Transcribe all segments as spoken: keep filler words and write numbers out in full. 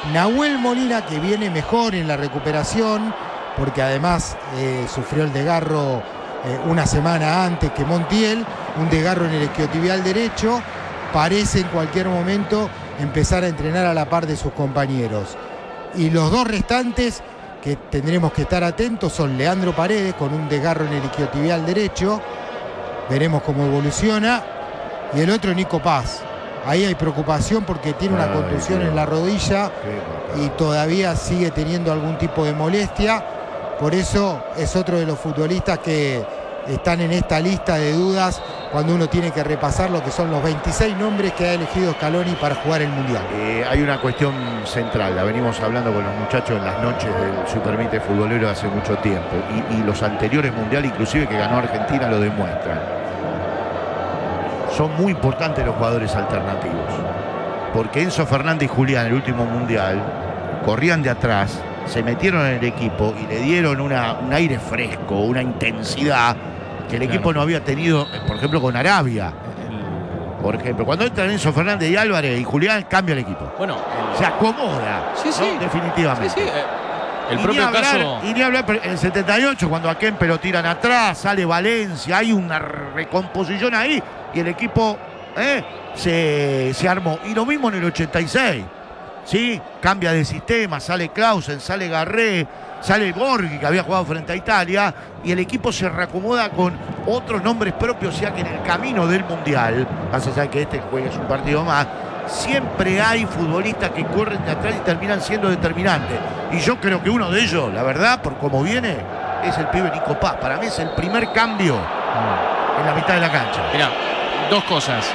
Nahuel Molina, que viene mejor en la recuperación, porque además eh, sufrió el desgarro eh, una semana antes que Montiel, un desgarro en el isquiotibial derecho, parece en cualquier momento empezar a entrenar a la par de sus compañeros. Y los dos restantes que tendremos que estar atentos son Leandro Paredes, con un desgarro en el isquiotibial derecho, veremos cómo evoluciona, y el otro Nico Paz. Ahí hay preocupación porque tiene una contusión en la rodilla y todavía sigue teniendo algún tipo de molestia. Por eso es otro de los futbolistas que están en esta lista de dudas cuando uno tiene que repasar lo que son los veintiséis nombres que ha elegido Scaloni para jugar el Mundial. Eh, hay una cuestión central, la venimos hablando con los muchachos en las noches del Supermite Futbolero hace mucho tiempo, y, y los anteriores mundiales, inclusive que ganó Argentina, lo demuestran. Son muy importantes los jugadores alternativos, porque Enzo Fernández y Julián, el último mundial, corrían de atrás, se metieron en el equipo y le dieron una, un aire fresco, una intensidad que el claro. equipo no había tenido, por ejemplo, con Arabia. Por ejemplo, cuando entran Enzo Fernández y Álvarez y Julián, cambia el equipo. Bueno, el... se acomoda, sí, sí. ¿no? Definitivamente. Sí, sí. El y propio ni hablar, caso... Y ni hablar en el setenta y ocho, cuando a Kempe lo tiran atrás, sale Valencia, hay una recomposición ahí y el equipo eh, se, se armó. Y lo mismo en el ochenta y seis. ¿Sí? Cambia de sistema, sale Clausen, sale Garré, sale Borghi, que había jugado frente a Italia, y el equipo se reacomoda con otros nombres propios, ya que en el camino del Mundial, más allá de que este juegue es un partido más, siempre hay futbolistas que corren de atrás y terminan siendo determinantes. Y yo creo que uno de ellos, la verdad, por cómo viene, es el pibe Nico Paz. Para mí es el primer cambio en la mitad de la cancha. Mirá, dos cosas.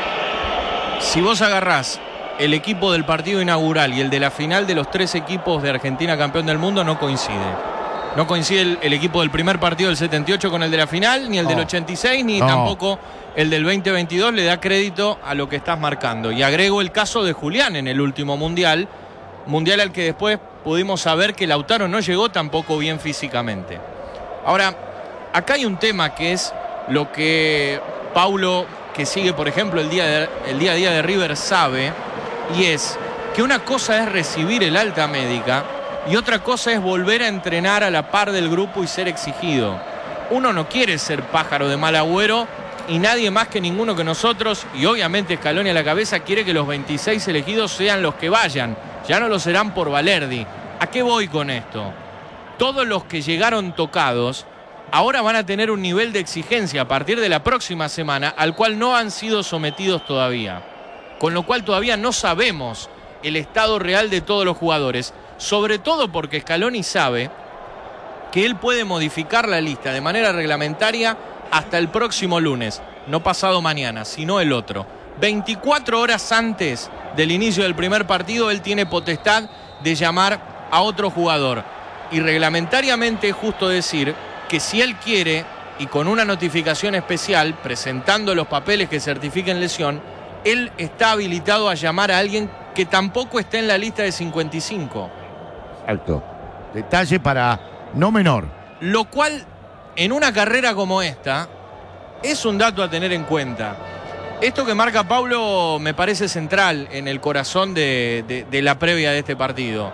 Si vos agarrás el equipo del partido inaugural y el de la final de los tres equipos de Argentina campeón del mundo, no coincide. No coincide el, el equipo del primer partido del setenta y ocho con el de la final, ni el no. del ochenta y seis, ni no. tampoco el del veinte veintidós le da crédito a lo que estás marcando. Y agrego el caso de Julián en el último Mundial, Mundial al que después pudimos saber que Lautaro no llegó tampoco bien físicamente. Ahora, acá hay un tema que es lo que Paulo, que sigue por ejemplo el día, de, el día a día de River, sabe, y es que una cosa es recibir el alta médica y otra cosa es volver a entrenar a la par del grupo y ser exigido. Uno no quiere ser pájaro de mal agüero y nadie más que ninguno que nosotros, y obviamente Scaloni a la cabeza, quiere que los veintiséis elegidos sean los que vayan. Ya no lo serán por Valerdi. ¿A qué voy con esto? Todos los que llegaron tocados ahora van a tener un nivel de exigencia a partir de la próxima semana al cual no han sido sometidos todavía. Con lo cual todavía no sabemos el estado real de todos los jugadores. Sobre todo porque Scaloni sabe que él puede modificar la lista de manera reglamentaria hasta el próximo lunes. No pasado mañana, sino el otro. veinticuatro horas antes del inicio del primer partido, él tiene potestad de llamar a otro jugador. Y reglamentariamente es justo decir que si él quiere, y con una notificación especial, presentando los papeles que certifiquen lesión, él está habilitado a llamar a alguien que tampoco esté en la lista de cincuenta y cinco. Exacto. Detalle para no menor. Lo cual, en una carrera como esta, es un dato a tener en cuenta. Esto que marca Paulo me parece central en el corazón de, de, de la previa de este partido.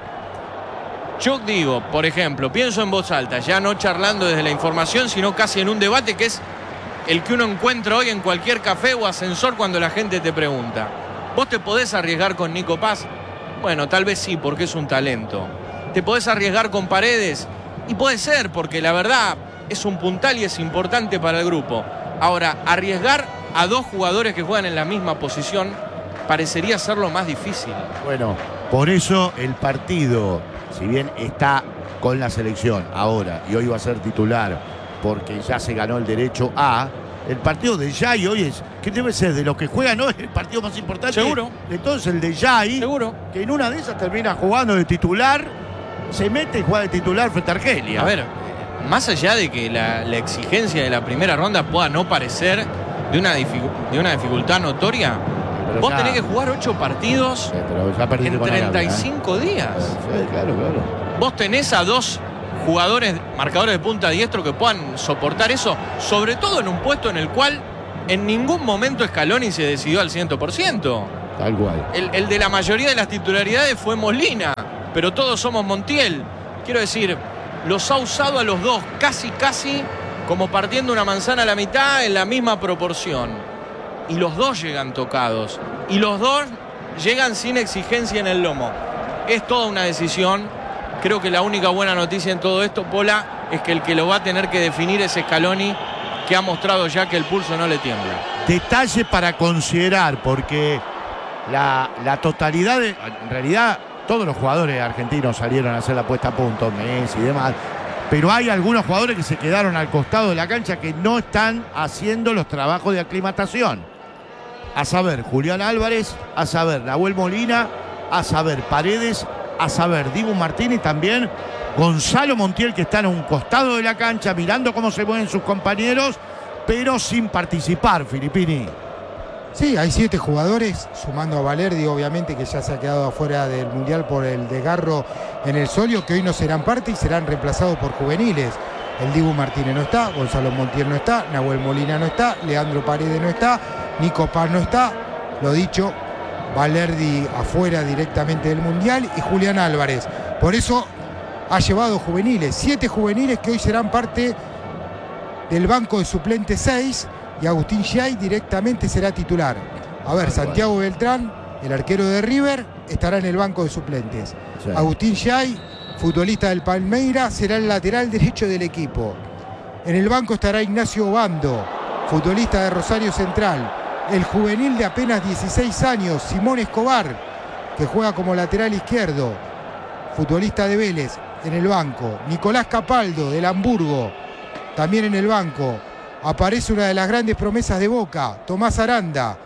Yo digo, por ejemplo, pienso en voz alta, ya no charlando desde la información, sino casi en un debate que es el que uno encuentra hoy en cualquier café o ascensor cuando la gente te pregunta: ¿vos te podés arriesgar con Nico Paz? Bueno, tal vez sí, porque es un talento. ¿Te podés arriesgar con Paredes? Y puede ser, porque la verdad es un puntal y es importante para el grupo. Ahora, arriesgar a dos jugadores que juegan en la misma posición parecería ser lo más difícil. Bueno, por eso el partido, si bien está con la selección ahora y hoy va a ser titular porque ya se ganó el derecho a, el partido de Jai hoy es, que debe ser de los que juegan hoy, el partido más importante. Seguro. Entonces el de Jai, seguro, que en una de esas termina jugando de titular, se mete y juega de titular frente a Argelia. A ver, más allá de que la, la exigencia de la primera ronda pueda no parecer de una, dificu de una dificultad notoria, pero vos ya tenés que jugar ocho partidos sí, en treinta y cinco Arabia, ¿eh? días. Sí, claro, claro. Vos tenés a dos jugadores, marcadores de punta diestro, que puedan soportar eso, sobre todo en un puesto en el cual en ningún momento Scaloni se decidió al cien por ciento. Tal cual. El, el de la mayoría de las titularidades fue Molina. pero todos somos Montiel. Quiero decir, los ha usado a los dos casi, casi como partiendo una manzana a la mitad en la misma proporción. Y los dos llegan tocados. Y los dos llegan sin exigencia en el lomo. Es toda una decisión. Creo que la única buena noticia en todo esto, Pola, es que el que lo va a tener que definir es Scaloni, que ha mostrado ya que el pulso no le tiembla. Detalle para considerar, porque la, la totalidad de... En realidad, todos los jugadores argentinos salieron a hacer la puesta a punto, Messi y demás. Pero hay algunos jugadores que se quedaron al costado de la cancha que no están haciendo los trabajos de aclimatación. A saber, Julián Álvarez, a saber, Nahuel Molina, a saber, Paredes, a saber, Dibu Martínez y también Gonzalo Montiel, que está en un costado de la cancha mirando cómo se mueven sus compañeros, pero sin participar, Filippini. Sí, hay siete jugadores, sumando a Valerdi, obviamente, que ya se ha quedado afuera del Mundial por el desgarro en el solio, que hoy no serán parte y serán reemplazados por juveniles. El Dibu Martínez no está, Gonzalo Montiel no está, Nahuel Molina no está, Leandro Paredes no está, Nico Paz no está, lo dicho, Valerdi afuera directamente del Mundial y Julián Álvarez. Por eso ha llevado juveniles, siete juveniles que hoy serán parte del banco de suplentes seis. Y Agustín Giai directamente será titular. A ver, Santiago Beltrán, el arquero de River, estará en el banco de suplentes. Sí. Agustín Giai, futbolista del Palmeiras, será el lateral derecho del equipo. En el banco estará Ignacio Obando, futbolista de Rosario Central. El juvenil de apenas dieciséis años, Simón Escobar, que juega como lateral izquierdo, futbolista de Vélez, en el banco. Nicolás Capaldo, del Hamburgo, también en el banco. Aparece una de las grandes promesas de Boca, Tomás Aranda.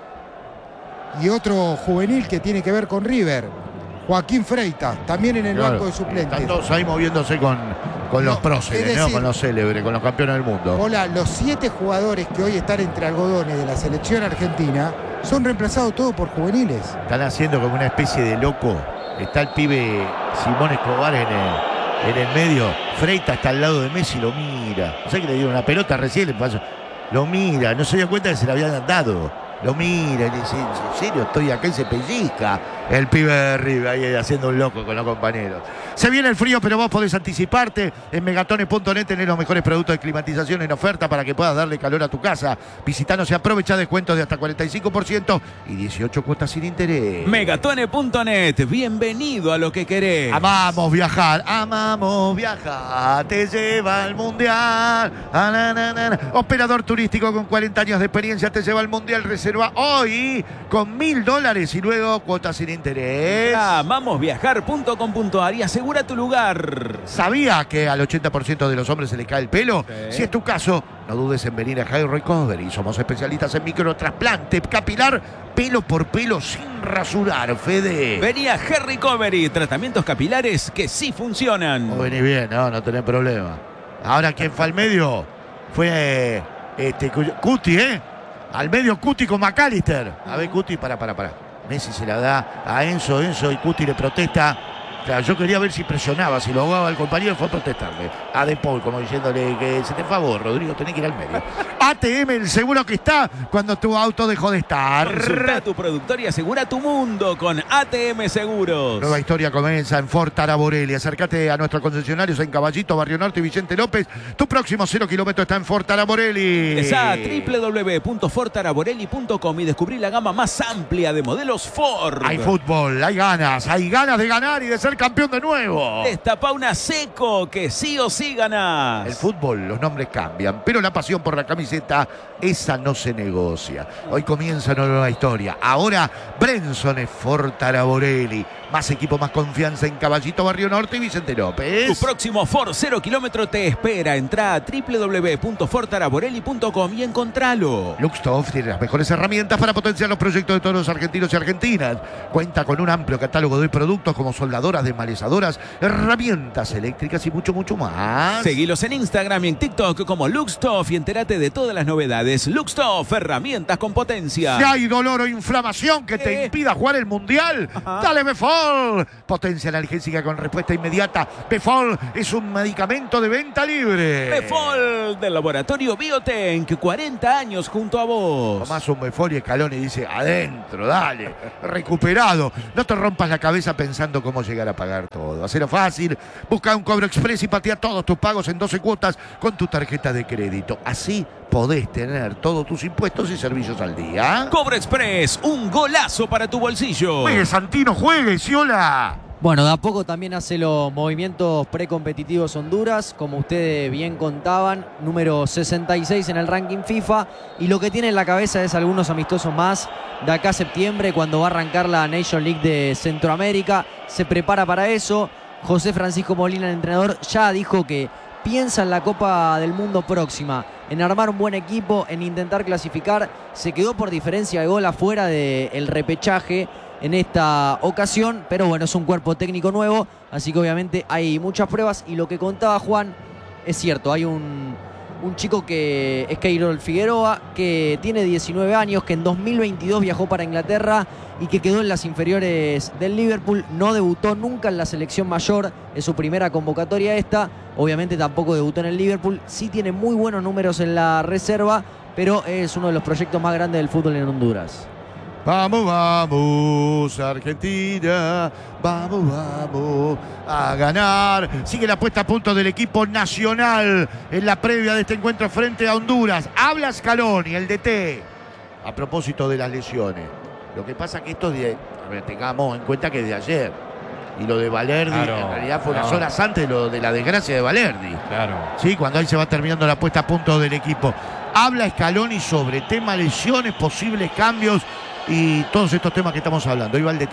Y otro juvenil que tiene que ver con River, Joaquín Freitas, también en el claro, banco de suplentes. Están todos ahí moviéndose con, con no, los próceres, decir, ¿no? Con los célebres, con los campeones del mundo. Hola, los siete jugadores que hoy están entre algodones de la selección argentina son reemplazados todos por juveniles. Están haciendo como una especie de loco. Está el pibe Simón Escobar en el, en el medio. Freitas está al lado de Messi, lo mira. No sé que le dieron una pelota recién, le pasó. Lo mira, no se dio cuenta que se la habían dado. Lo mira y le dice, ¿en serio estoy acá? Y se pellizca el pibe de arriba ahí haciendo un loco con los compañeros. Se viene el frío, pero vos podés anticiparte. En megatones punto net tenés los mejores productos de climatización en oferta para que puedas darle calor a tu casa. Visitanos y aprovecha descuentos de hasta cuarenta y cinco por ciento y dieciocho cuotas sin interés. megatones punto net, bienvenido a lo que querés. Amamos viajar, amamos viajar. Te lleva al mundial. Ah, na, na, na. Operador turístico con cuarenta años de experiencia te lleva al mundial. Reserva hoy con mil dólares y luego cuotas sin interés. amamos viajar punto com punto ar y asegura tu lugar. ¿Sabía que al ochenta por ciento de los hombres se les cae el pelo? Sí. Si es tu caso, no dudes en venir a Hair Recovery. Somos especialistas en microtrasplante capilar, pelo por pelo sin rasurar, Fede. Vení a Hair Recovery, tratamientos capilares que sí funcionan. No venís bien, no, no tenés problema. Ahora, ¿quién fue al medio? Fue este, Cuti, ¿eh? Al medio Cuti con McAllister. A ver, Cuti, para, para, para. Messi se la da a Enzo, Enzo y Cuti le protesta. Claro, yo quería ver si presionaba, si lo ahogaba el compañero, fue a protestarle. A De Paul, como diciéndole que se te favor, Rodrigo, tenés que ir al medio. A T M, el seguro que está cuando tu auto dejó de estar. Consulta a tu productor y asegura tu mundo con A T M Seguros. Nueva historia comienza en Ford Taraborelli. Acércate a nuestros concesionarios en Caballito, Barrio Norte y Vicente López. Tu próximo cero kilómetro está en Ford Taraborelli. Ingresá a doble u doble u doble u punto ford taraborelli punto com y descubrí la gama más amplia de modelos Ford. Hay fútbol, hay ganas, hay ganas de ganar y de ser campeón de nuevo. Destapá una Seco que sí o sí ganás. El fútbol, los nombres cambian, pero la pasión por la camiseta, esa no se negocia. Hoy comienza una nueva historia. Ahora Brenson es Ford Taraborelli. Más equipo, más confianza en Caballito, Barrio Norte y Vicente López. Tu próximo Ford cero kilómetro te espera. Entrá a doble u doble u doble u punto ford taraborelli punto com y encontralo. Luxtoff tiene las mejores herramientas para potenciar los proyectos de todos los argentinos y argentinas. Cuenta con un amplio catálogo de productos como soldadoras, desmalezadoras, herramientas eléctricas y mucho, mucho más. Seguilos en Instagram y en TikTok como Luxtoff y entérate de todas las novedades. Luxtoff, herramientas con potencia. Si hay dolor o inflamación que te ¿Qué? impida jugar el Mundial, Ajá. dale Befol. Potencia analgésica con respuesta inmediata. Befol es un medicamento de venta libre. Befol del laboratorio Biotenk, cuarenta años junto a vos. Tomás un Befol y Scaloni dice, adentro, dale, recuperado. No te rompas la cabeza pensando cómo llegar para pagar todo. Hacelo fácil, busca un Cobro Express y patea todos tus pagos en doce cuotas con tu tarjeta de crédito. Así podés tener todos tus impuestos y servicios al día. Cobro Express, un golazo para tu bolsillo. Juegue, Santino, juegue, Ciola. Bueno, de a poco también hace los movimientos precompetitivos Honduras, como ustedes bien contaban, número sesenta y seis en el ranking FIFA, y lo que tiene en la cabeza es algunos amistosos más de acá a septiembre, cuando va a arrancar la Nation League de Centroamérica. Se prepara para eso. José Francisco Molina, el entrenador, ya dijo que piensa en la Copa del Mundo próxima, en armar un buen equipo, en intentar clasificar. Se quedó por diferencia de gol afuera del repechaje en esta ocasión, pero bueno, es un cuerpo técnico nuevo, así que obviamente hay muchas pruebas. Y lo que contaba Juan es cierto, hay un, un chico que es Keirol Figueroa, que tiene diecinueve años, que en dos mil veintidós viajó para Inglaterra y que quedó en las inferiores del Liverpool. No debutó nunca en la selección mayor, es su primera convocatoria esta, obviamente tampoco debutó en el Liverpool. Sí tiene muy buenos números en la reserva, pero es uno de los proyectos más grandes del fútbol en Honduras. Vamos, vamos, Argentina, vamos, vamos a ganar. Sigue la puesta a punto del equipo nacional en la previa de este encuentro frente a Honduras. Habla Scaloni, el D T, a propósito de las lesiones. Lo que pasa que esto, de, a ver, tengamos en cuenta que es de ayer. Y lo de Valerdi, claro, en realidad fue unas claro. horas antes de, lo de la desgracia de Valerdi. Claro. Sí, cuando ahí se va terminando la puesta a punto del equipo. Habla Scaloni sobre tema lesiones, posibles cambios y todos estos temas que estamos hablando. Ahí va el D T.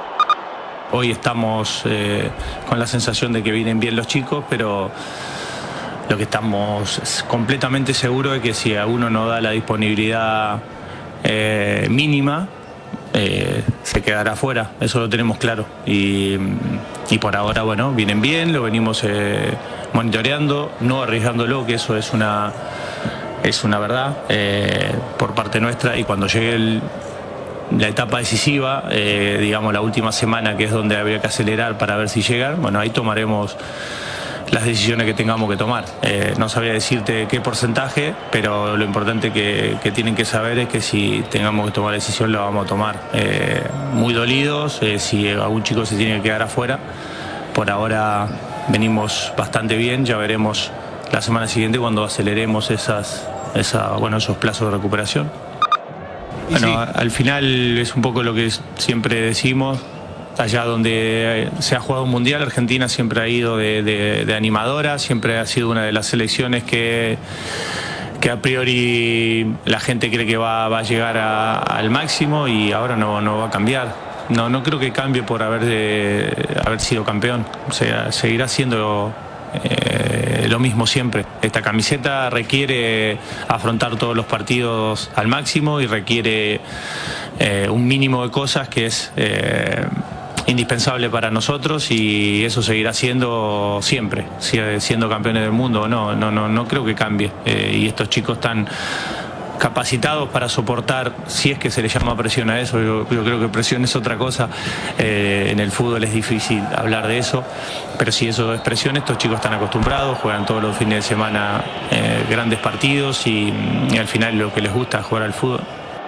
Hoy estamos eh, con la sensación de que vienen bien los chicos, pero lo que estamos completamente seguros es que si a uno no da la disponibilidad eh, mínima, eh, se quedará fuera. Eso lo tenemos claro. Y, y por ahora, bueno, vienen bien, lo venimos eh, monitoreando, no arriesgándolo, que eso es una, es una verdad eh, por parte nuestra. Y cuando llegue el la etapa decisiva, eh, digamos la última semana, que es donde habría que acelerar para ver si llegan, bueno, ahí tomaremos las decisiones que tengamos que tomar. Eh, no sabría decirte qué porcentaje, pero lo importante que, que tienen que saber es que si tengamos que tomar decisión, la vamos a tomar. Eh, muy dolidos, eh, si algún chico se tiene que quedar afuera. Por ahora venimos bastante bien, ya veremos la semana siguiente cuando aceleremos esas, esa, bueno, esos plazos de recuperación. Bueno, sí. Al final es un poco lo que siempre decimos, allá donde se ha jugado un mundial, Argentina siempre ha ido de, de, de animadora, siempre ha sido una de las selecciones que, que a priori la gente cree que va, va a llegar a, al máximo, y ahora no, no va a cambiar. No, no creo que cambie por haber, de, haber sido campeón, o sea, seguirá siendo Eh, lo mismo siempre. Esta camiseta requiere afrontar todos los partidos al máximo y requiere eh, un mínimo de cosas que es eh, indispensable para nosotros, y eso seguirá siendo siempre, siendo campeones del mundo. No, no, no, no creo que cambie. Eh, y estos chicos están capacitados para soportar, si es que se le llama presión a eso. Yo, yo creo que presión es otra cosa. Eh, en el fútbol es difícil hablar de eso, pero si eso es presión, estos chicos están acostumbrados, juegan todos los fines de semana eh, grandes partidos, y, y al final lo que les gusta es jugar al fútbol.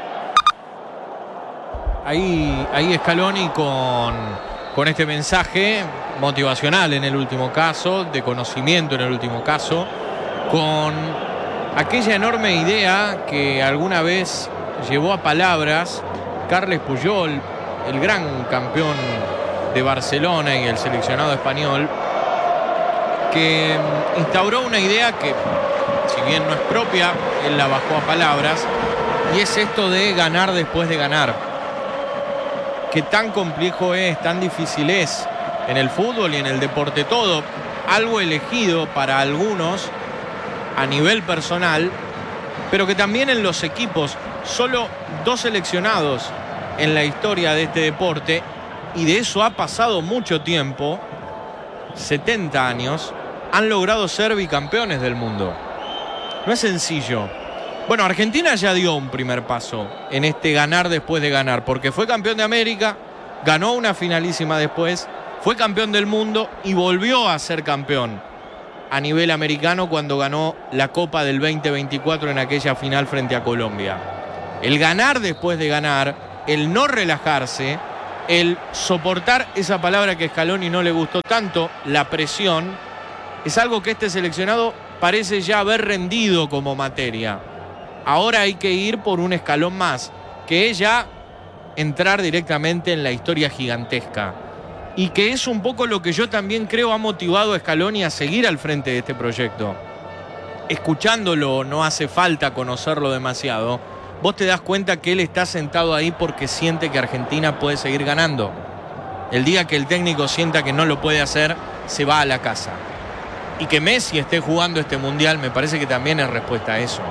Ahí, ahí Scaloni con, con este mensaje motivacional en el último caso, de conocimiento en el último caso, con aquella enorme idea que alguna vez llevó a palabras Carles Puyol, el gran campeón de Barcelona y el seleccionado español, que instauró una idea que, si bien no es propia, él la bajó a palabras, y es esto de ganar después de ganar. Que tan complejo es, tan difícil es en el fútbol y en el deporte todo, algo elegido para algunos a nivel personal, pero que también en los equipos, solo dos seleccionados en la historia de este deporte, y de eso ha pasado mucho tiempo, setenta años, han logrado ser bicampeones del mundo. No es sencillo. Bueno, Argentina ya dio un primer paso en este ganar después de ganar, porque fue campeón de América, ganó una finalísima después, fue campeón del mundo y volvió a ser campeón a nivel americano cuando ganó la Copa del veinte veinticuatro en aquella final frente a Colombia. El ganar después de ganar, el no relajarse, el soportar esa palabra que a Scaloni no le gustó tanto, la presión, es algo que este seleccionado parece ya haber rendido como materia. Ahora hay que ir por un escalón más, que es ya entrar directamente en la historia gigantesca. Y que es un poco lo que yo también creo ha motivado a Scaloni a seguir al frente de este proyecto. Escuchándolo, no hace falta conocerlo demasiado, vos te das cuenta que él está sentado ahí porque siente que Argentina puede seguir ganando. El día que el técnico sienta que no lo puede hacer, se va a la casa. Y que Messi esté jugando este Mundial me parece que también es respuesta a eso.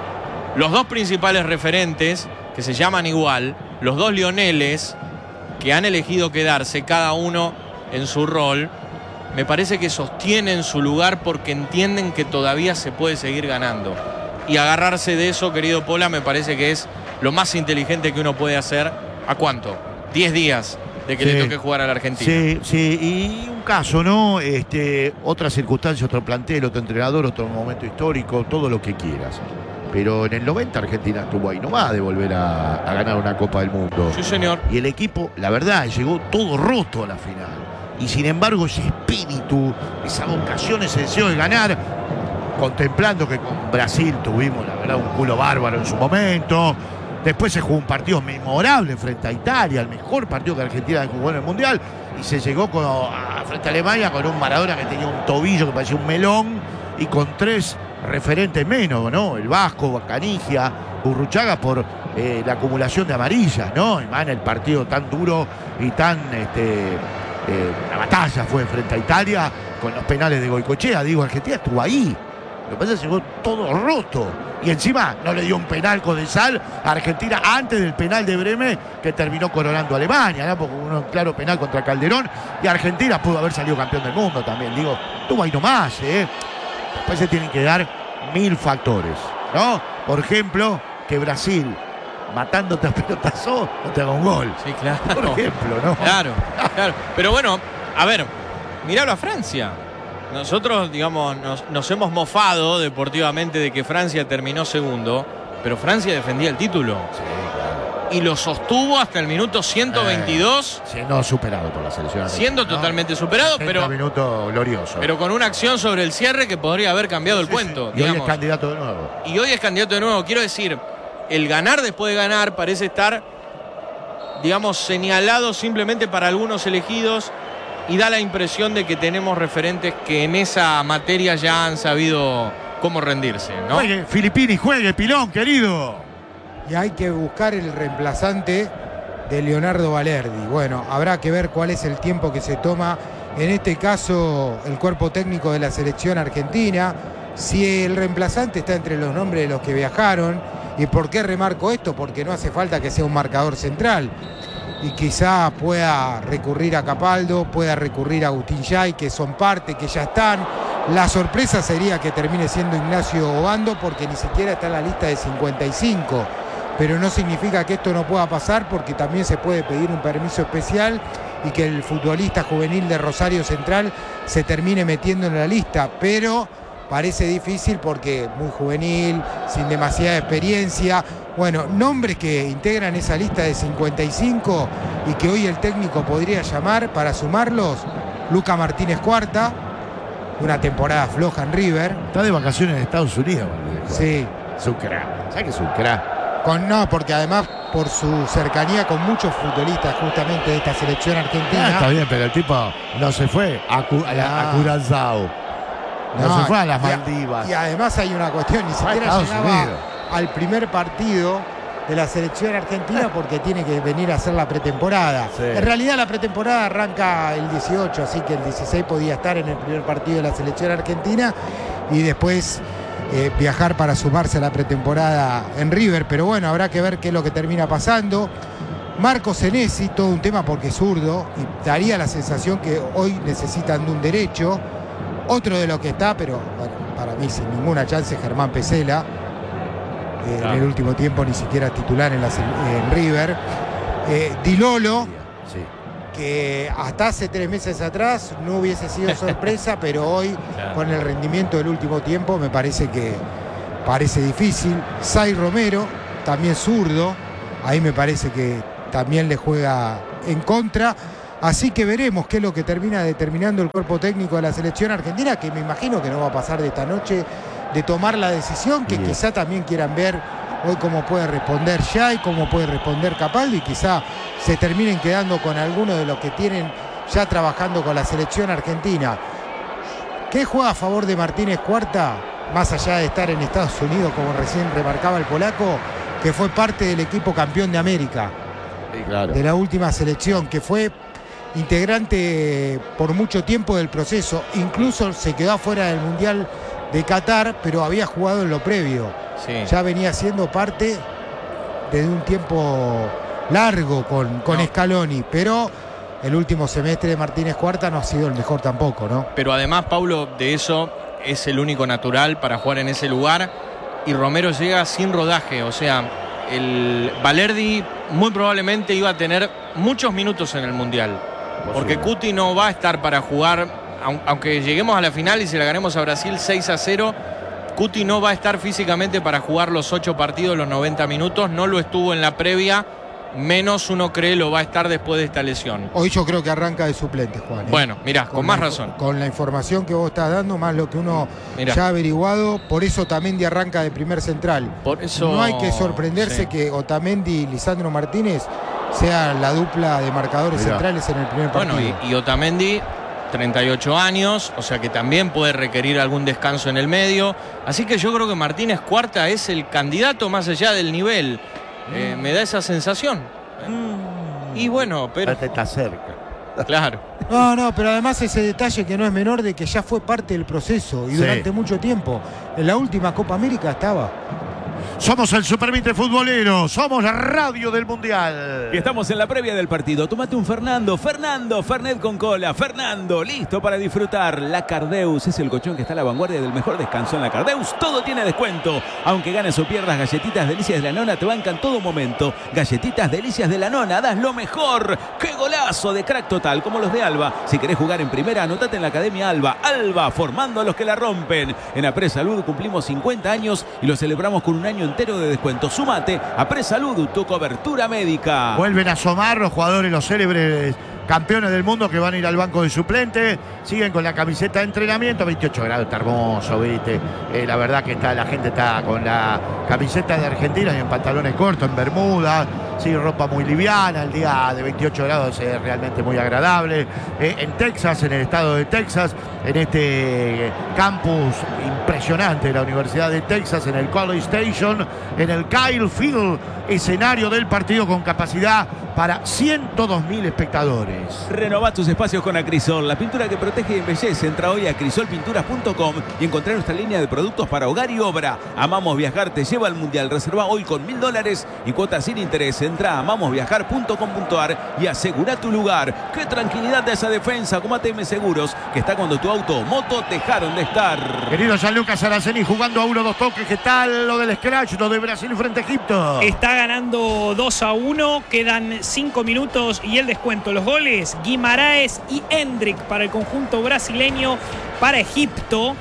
Los dos principales referentes, que se llaman igual, los dos Lioneles, que han elegido quedarse cada uno en su rol, me parece que sostienen su lugar porque entienden que todavía se puede seguir ganando. Y agarrarse de eso, querido Pola, me parece que es lo más inteligente que uno puede hacer. ¿A cuánto? diez días de que sí le toque jugar a la Argentina. Sí, sí, y un caso, ¿no? Este, otra circunstancia, otro plantel, otro entrenador, otro momento histórico, todo lo que quieras. Pero en el noventa Argentina estuvo ahí nomás de volver a, a ganar una Copa del Mundo. Sí, señor. Y el equipo, la verdad, llegó todo roto a la final. Y sin embargo, ese espíritu, esa vocación, ese deseo de ganar, contemplando que con Brasil tuvimos, la verdad, un culo bárbaro en su momento. Después se jugó un partido memorable frente a Italia, el mejor partido que Argentina jugó en el Mundial. Y se llegó con, a, frente a Alemania con un Maradona que tenía un tobillo que parecía un melón y con tres referentes menos, ¿no? El Vasco, Canigia, Burruchaga por eh, la acumulación de amarillas, ¿no? Y más en el partido tan duro y tan... Este, eh, la batalla fue frente a Italia con los penales de Goicoechea. Digo, Argentina estuvo ahí. Lo que pasa es que llegó todo roto. Y encima no le dio un penal Codesal a Argentina antes del penal de Breme que terminó coronando a Alemania, ¿no? Porque hubo un claro penal contra Calderón y Argentina pudo haber salido campeón del mundo también. Digo, estuvo ahí nomás, ¿eh? Después se tienen que dar mil factores, ¿no? Por ejemplo, que Brasil, matándote a pelotazo, no te haga un gol. Sí, claro. Por ejemplo, ¿no? Claro, claro. Pero bueno, a ver, miralo a Francia. Nosotros, digamos, nos, nos hemos mofado deportivamente de que Francia terminó segundo, pero Francia defendía el título. Sí, claro. Y lo sostuvo hasta el minuto ciento veintidós. Eh, siendo superado por la selección. Siendo ¿no? totalmente superado, pero, minuto glorioso. pero con una acción sobre el cierre que podría haber cambiado el sí, cuento. Sí. Y digamos. hoy es candidato de nuevo. Y hoy es candidato de nuevo. Quiero decir, el ganar después de ganar parece estar, digamos, señalado simplemente para algunos elegidos. Y da la impresión de que tenemos referentes que en esa materia ya han sabido cómo rendirse, ¿no? Juegue, Filippini, juegue, Pilón, querido. Y hay que buscar el reemplazante de Leonardo Valerdi. Bueno, habrá que ver cuál es el tiempo que se toma, en este caso, el cuerpo técnico de la selección argentina. Si el reemplazante está entre los nombres de los que viajaron. ¿Y por qué remarco esto? Porque no hace falta que sea un marcador central. Y quizá pueda recurrir a Capaldo, pueda recurrir a Agustín Yay, que son parte, que ya están. La sorpresa sería que termine siendo Ignacio Obando, porque ni siquiera está en la lista de cincuenta y cinco. Pero no significa que esto no pueda pasar, porque también se puede pedir un permiso especial y que el futbolista juvenil de Rosario Central se termine metiendo en la lista. Pero parece difícil porque muy juvenil, sin demasiada experiencia. Bueno, nombres que integran esa lista de cincuenta y cinco y que hoy el técnico podría llamar para sumarlos: Luca Martínez Cuarta, una temporada floja en River. Está de vacaciones en Estados Unidos. Sí. Es un crack. ¿Sabes que es un crack? Con, no, porque además por su cercanía con muchos futbolistas justamente de esta selección argentina. Ah, está bien, pero el tipo no se fue a, Cu a, la, a Curazao. No, no se fue a las Maldivas. Y, y además hay una cuestión, ni siquiera llegaba al primer partido de la selección argentina porque tiene que venir a hacer la pretemporada. Sí. En realidad la pretemporada arranca el dieciocho, así que el dieciséis podía estar en el primer partido de la selección argentina y después eh, viajar para sumarse a la pretemporada en River. Pero bueno, habrá que ver qué es lo que termina pasando. Marco Senesi, todo un tema porque es zurdo y daría la sensación que hoy necesitan de un derecho. Otro de los que está, pero bueno, para mí sin ninguna chance, Germán Pesela. Eh, claro. En el último tiempo ni siquiera titular en, la, en River. Eh, Di Lolo, sí. Que hasta hace tres meses atrás no hubiese sido sorpresa, pero hoy, claro, con el rendimiento del último tiempo, me parece que parece difícil. Sai Romero, también zurdo. Ahí me parece que también le juega en contra. Así que veremos qué es lo que termina determinando el cuerpo técnico de la selección argentina, que me imagino que no va a pasar de esta noche de tomar la decisión, que Bien. quizá también quieran ver hoy cómo puede responder ya y cómo puede responder Capaldi, y quizá se terminen quedando con algunos de los que tienen ya trabajando con la selección argentina. ¿Qué juega a favor de Martínez Cuarta? Más allá de estar en Estados Unidos, como recién remarcaba el polaco, que fue parte del equipo campeón de América, sí, claro. de la última selección, que fue integrante por mucho tiempo del proceso, incluso se quedó afuera del Mundial de Qatar, pero había jugado en lo previo. Sí. Ya venía siendo parte desde un tiempo largo con, con no. Scaloni, pero el último semestre de Martínez Cuarta no ha sido el mejor tampoco, ¿no? Pero además, Paulo, de eso es el único natural para jugar en ese lugar, y Romero llega sin rodaje, o sea, el Valerdi muy probablemente iba a tener muchos minutos en el Mundial, porque Cuti no va a estar para jugar, aunque lleguemos a la final y se la ganemos a Brasil seis a cero, Cuti no va a estar físicamente para jugar los ocho partidos, los noventa minutos, no lo estuvo en la previa, menos uno cree lo va a estar después de esta lesión. Hoy yo creo que arranca de suplente, Juan, ¿eh? Bueno, mirá, con, con más la, razón. Con la información que vos estás dando, más lo que uno mirá. ya ha averiguado, por eso Otamendi arranca de primer central. Por eso, no hay que sorprenderse sí. que Otamendi y Lisandro Martínez sea la dupla de marcadores mirá. centrales en el primer partido. Bueno, y, y Otamendi, treinta y ocho años, o sea que también puede requerir algún descanso en el medio. Así que yo creo que Martínez Cuarta es el candidato más allá del nivel. Eh, me da esa sensación. Mm. Y bueno, pero... Está cerca. Claro. No, no, pero además ese detalle que no es menor de que ya fue parte del proceso y sí. durante mucho tiempo. En la última Copa América estaba. Somos el Supervinte Futbolero, somos la radio del Mundial. Y estamos en la previa del partido. Tómate un Fernando, Fernando, Fernet con cola, Fernando, listo para disfrutar. La Cardeus es el colchón que está a la vanguardia del mejor descanso en la Cardeus. Todo tiene descuento. Aunque ganes o pierdas, galletitas delicias de la nona te bancan todo momento. Galletitas delicias de la nona, das lo mejor. ¡Qué golazo de crack total! Como los de Alba. Si querés jugar en primera, anotate en la Academia Alba. Alba, formando a los que la rompen. En Apresalud cumplimos cincuenta años y lo celebramos con un año entero de descuento. Súmate a Presalud, tu cobertura médica. Vuelven a asomar los jugadores, los célebres campeones del mundo que van a ir al banco de suplente. Siguen con la camiseta de entrenamiento. veintiocho grados, está hermoso, ¿viste? Eh, la verdad que está, la gente está con la camiseta de Argentina y en pantalones cortos, en bermudas. Sí, ropa muy liviana. El día de veintiocho grados es realmente muy agradable. Eh, en Texas, en el estado de Texas, en este campus impresionante de la Universidad de Texas, en el College Station, en el Kyle Field, escenario del partido con capacidad para ciento dos mil espectadores. Renová tus espacios con Acrisol, la pintura que protege y embellece. Entra hoy a acrisol pinturas punto com y encontrá nuestra línea de productos para hogar y obra. Amamos Viajar te lleva al Mundial. Reserva hoy con mil dólares y cuotas sin interés. Entra a amamos viajar punto com punto ar y asegura tu lugar. ¡Qué tranquilidad de esa defensa! Como A T M Seguros, que está cuando tu auto o moto dejaron de estar. Querido Gianluca Araceni, jugando a uno, dos toques. ¿Qué tal lo del scratch, lo de Brasil frente a Egipto? Está ganando dos a uno, quedan cinco minutos y el descuento. Los goles, Guimaraes y Hendrick para el conjunto brasileño. Para Egipto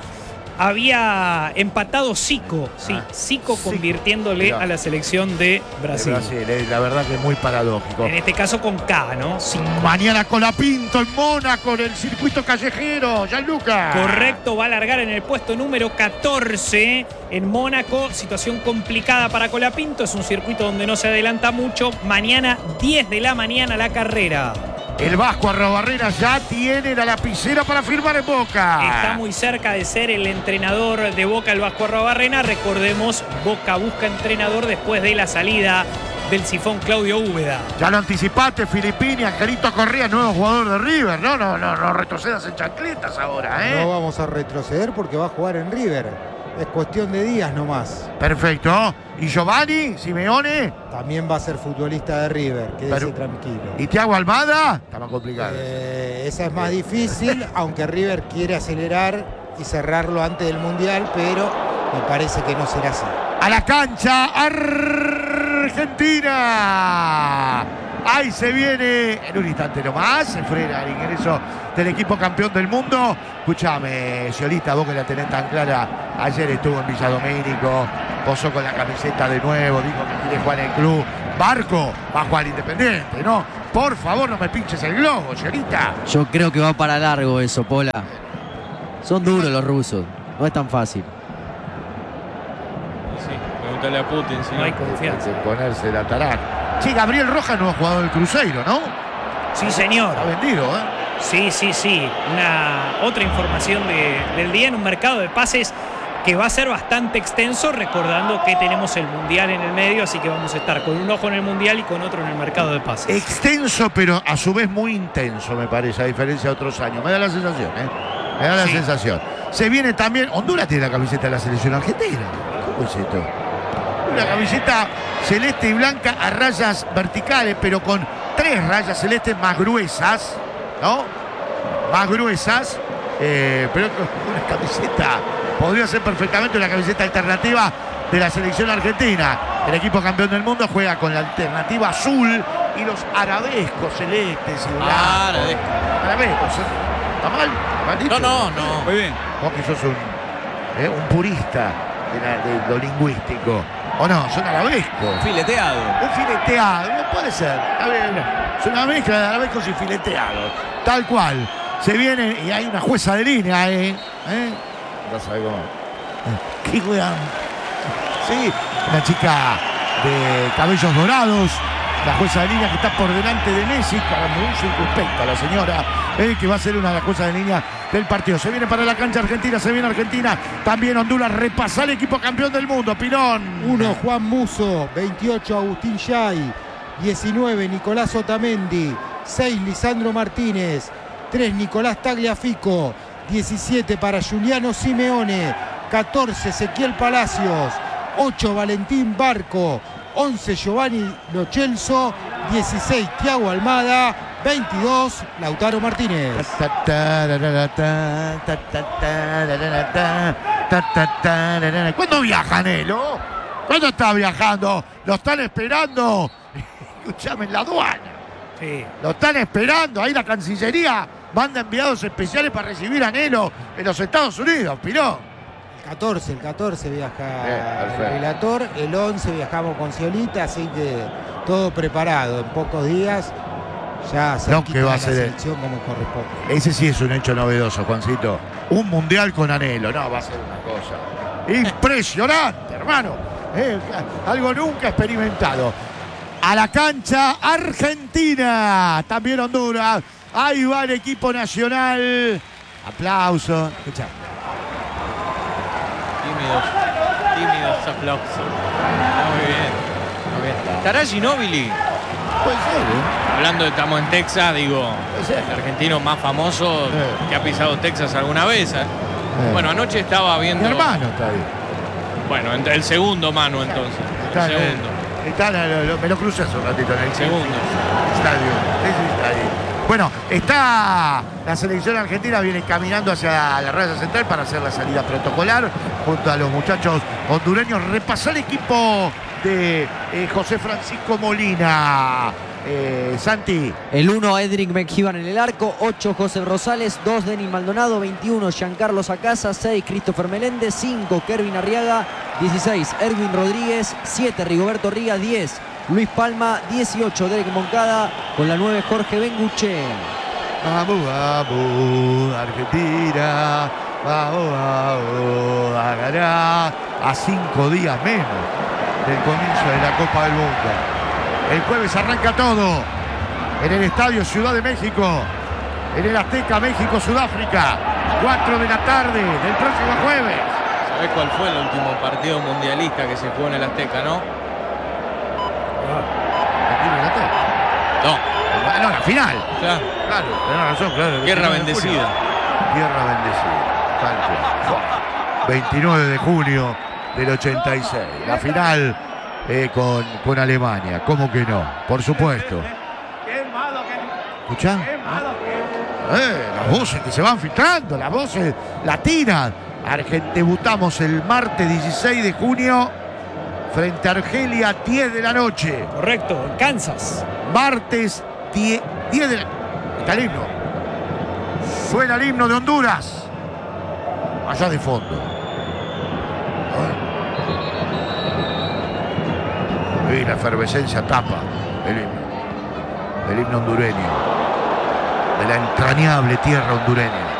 había empatado Zico, sí, ah, Zico convirtiéndole Zico. a la selección de Brasil. De Brasil, eh, la verdad que es muy paradójico. En este caso con K, ¿no? Zico. Mañana Colapinto en Mónaco, en el circuito callejero, Gianluca. Correcto, va a largar en el puesto número catorce en Mónaco. Situación complicada para Colapinto, es un circuito donde no se adelanta mucho. Mañana diez de la mañana la carrera. El Vasco Arrobarrena ya tiene la lapicera para firmar en Boca. Está muy cerca de ser el entrenador de Boca, el Vasco Arrobarrena. Recordemos, Boca busca entrenador después de la salida del sifón Claudio Úbeda. Ya lo anticipaste, Filippini, Angelito Correa, nuevo jugador de River. No, no, no, no retrocedas en chancletas ahora, ¿eh? No vamos a retroceder porque va a jugar en River. Es cuestión de días nomás. Perfecto. ¿Y Giovanni Simeone? También va a ser futbolista de River, quédese Pero, tranquilo. ¿Y Thiago Almada? Está más complicado. Eh, esa es más difícil, aunque River quiere acelerar y cerrarlo antes del Mundial, pero me parece que no será así. A la cancha, Argentina. Ahí se viene en un instante nomás. Se frena el ingreso del equipo campeón del mundo. Escúchame, Ciolita, vos que la tenés tan clara. Ayer estuvo en Villa Domínico, posó con la camiseta de nuevo, dijo que quiere jugar en el club. Barco va a jugar Independiente, ¿no? por favor, no me pinches el globo, señorita. Yo creo que va para largo eso, Pola. Son duros los rusos. No es tan fácil. Sí, pregúntale a Putin, si No hay confianza. Hay que ponerse la taraca. Sí, Gabriel Rojas no ha jugado el Cruzeiro, ¿no? Sí, señor. Está vendido, ¿eh? Sí, sí, sí. Una otra información de- del día en un mercado de pases que va a ser bastante extenso, recordando que tenemos el Mundial en el medio, así que vamos a estar con un ojo en el Mundial y con otro en el mercado de pases. Extenso, pero a su vez muy intenso, me parece, a diferencia de otros años. Me da la sensación, ¿eh? Me da la Sí. sensación. Se viene también. Honduras tiene la camiseta de la selección argentina. ¿Cómo es esto? Una camiseta celeste y blanca a rayas verticales, pero con tres rayas celestes más gruesas, ¿no? Más gruesas, eh, pero con una camiseta. Podría ser perfectamente una camiseta alternativa de la selección argentina. El equipo campeón del mundo juega con la alternativa azul y los arabescos celestes y blancos. Ah, arabesco. Arabescos. ¿Está mal? ¿Mal dicho? No, no, no. Muy bien. Vos que sos un, eh, un purista de, la- de lo lingüístico. ¿O no? Son arabescos. Fileteado. Un fileteado. No puede ser. Está bien. Es una mezcla de arabescos y fileteados. Tal cual. Se viene y hay una jueza de línea, ¿eh? ¿Eh? No sabe cómo. ¿Qué weón? Sí, una chica de cabellos dorados. La jueza de línea que está por delante de Messi, caramba, un circunspecto a la señora, eh, que va a ser una de las juezas de línea del partido. Se viene para la cancha Argentina, se viene Argentina, también Honduras, repasa el equipo campeón del mundo, Pirón. uno Juan Muso, veintiocho Agustín Yay, diecinueve Nicolás Otamendi, seis Lisandro Martínez, tres Nicolás Tagliafico, diecisiete para Juliano Simeone, catorce Ezequiel Palacios, ocho Valentín Barco, once Giovanni Lo Celso, dieciséis Thiago Almada, veintidós Lautaro Martínez. ¿Cuándo viaja Nelo? ¿Cuándo está viajando? Lo están esperando. Escuchame, en la aduana. Sí. Lo están esperando. Ahí la Cancillería manda enviados especiales para recibir a Nelo en los Estados Unidos, Pirón. El catorce, el catorce viaja Bien, perfecto. el relator, el once viajamos con Ciolita, así que todo preparado. En pocos días ya se No, que va a la ser el- selección como corresponde. Ese sí es un hecho novedoso, Juancito. Un mundial con anhelo. No, va a ser una cosa impresionante, hermano. Eh, algo nunca experimentado. A la cancha Argentina. También Honduras. Ahí va el equipo nacional. Aplauso. Escuchá. Tímidos, tímidos aplausos. Está muy bien. Muy bien. ¿Estará Ginóbili? Puede ser, ¿eh? Hablando de estamos en Texas, digo, Puede ser. el argentino más famoso Eh. que ha pisado Texas alguna vez. ¿eh? Bueno, anoche estaba Mi viendo. hermano está ahí. Bueno, ent- el segundo Manu entonces. Está El en el- segundo. está en el- lo- me lo crucé hace un ratito en el Segundo. estadio. Ese está ahí. Bueno, está la selección argentina, viene caminando hacia la raya central para hacer la salida protocolar junto a los muchachos hondureños. Repasar el equipo de eh, José Francisco Molina. Eh, Santi. El uno Edric Mengíbar en el arco, ocho José Rosales, dos Denis Maldonado, veintiuno Giancarlo Sacasa, seis Christopher Meléndez, cinco Kervin Arriaga, dieciséis Erwin Rodríguez, siete Rigoberto Riga, diez Luis Palma, dieciocho Derek Moncada, con la nueve Jorge Benguche. Vamos, vamos, Argentina. Vamos, vamos, a ganar a cinco días menos del comienzo de la Copa del Mundo. El jueves arranca todo en el Estadio Ciudad de México, en el Azteca, México, Sudáfrica, cuatro de la tarde del próximo jueves. ¿Sabés cuál fue el último partido mundialista que se jugó en el Azteca, no? Aquí en el Azteca. No, No, la final. claro. Claro, tenés razón, claro. Guerra veintinueve de bendecida. junio. Guerra bendecida. Tal cual. veintinueve de junio del ochenta y seis. La final eh, con, con Alemania. ¿Cómo que no? Por supuesto. ¿Escuchán? Eh, las voces que se van filtrando, las voces latinas. Argen- debutamos el martes dieciséis de junio frente a Argelia, diez de la noche. Correcto, en Kansas. Martes diez, diez de la... Está el himno. Suena el himno de Honduras. Allá de fondo. Y la efervescencia tapa el himno. el himno hondureño, de la entrañable tierra hondureña.